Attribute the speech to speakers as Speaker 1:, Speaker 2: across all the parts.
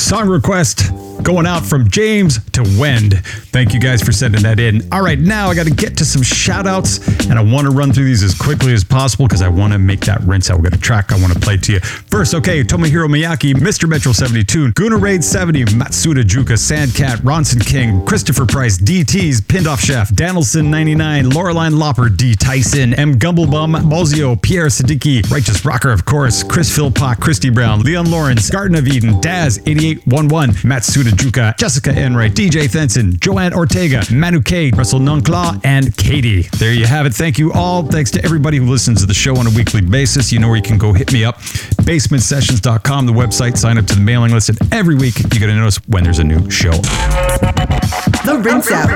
Speaker 1: Song request going out from James to Wend. Thank you guys for sending that in. All right, now I got to get to some shout outs, and I want to run through these as quickly as possible because I want to make that rinse out. We got a track I want to play to you. First, okay, Tomohiro Miyaki, Mr. Metro 72, Guna Raid 70, Matsuda Juka, Sandcat, Ronson King, Christopher Price, DT's, Pindoff Chef, Danielson 99, Laureline Lopper, D. Tyson, M. Gumblebum, Bozio, Pierre Siddiqui, Righteous Rocker, of course, Chris Philpott, Christy Brown, Leon Lawrence, Garden of Eden, Daz 8811, Matsuda Juka, Jessica Enright, DJ Thenson, Joanne Ortega, Manu K, Russell Nonclaw, and Katie. There you have it. Thank you all. Thanks to everybody who listens to the show on a weekly basis. You know where you can go hit me up. BasementSessions.com, the website. Sign up to the mailing list, and every week you're going to notice when there's a new show.
Speaker 2: The Rinse Out.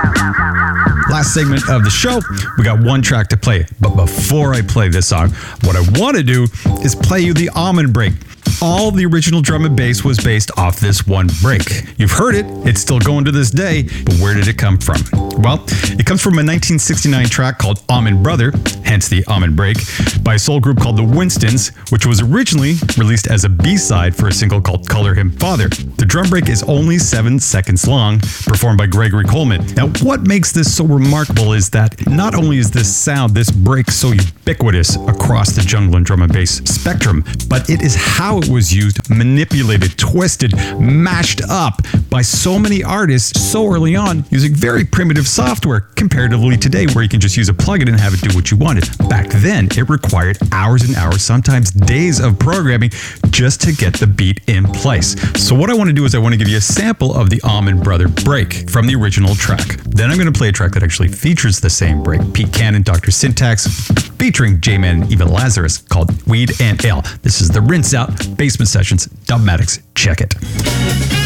Speaker 1: Last segment of the show, we got one track to play. But before I play this song, what I want to do is play you the Almond Break. All the original drum and bass was based off this one break. You've heard it, it's still going to this day, but where did it come from? Well, it comes from a 1969 track called Almond Brother, hence the Almond Break, by a soul group called the Winstons, which was originally released as a B-side for a single called Color Him Father. The drum break is only 7 seconds long, performed by Gregory Coleman. Now, what makes this so remarkable is that not only is this sound, this break, so ubiquitous across the jungle and drum and bass spectrum, but it is how it was used, manipulated, twisted, mashed up by so many artists so early on using very primitive software comparatively today where you can just use a plugin and have it do what you wanted. Back then, it required hours and hours, sometimes days of programming just to get the beat in place. So what I want to do is I want to give you a sample of the Almond Brother break from the original track. Then I'm going to play a track that actually features the same break, Pete Cannon, Dr. Syntax, featuring J-Man and Eva Lazarus, called Weed and Ale. This is the Rinse Out, Basement Sessions, Dubmatics. Check it.